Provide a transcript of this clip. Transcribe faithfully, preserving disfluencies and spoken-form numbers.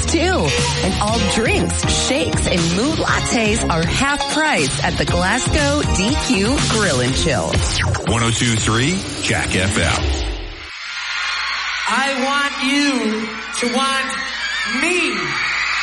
too. And all drinks, shakes, and mood lattes are half price at the Glasgow D Q Grill and Chill. one oh two point three Jack F M. I want you to want me.